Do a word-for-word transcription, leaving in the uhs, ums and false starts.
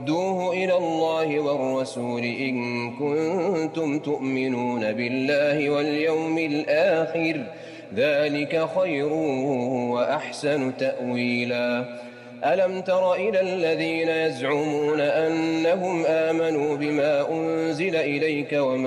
فردوه إلى الله والرسول إن كنتم تؤمنون بالله واليوم الآخر ذلك خير وأحسن تأويلا ألم تر إلى الذين يزعمون أنهم آمنوا بما أنزل إليك وما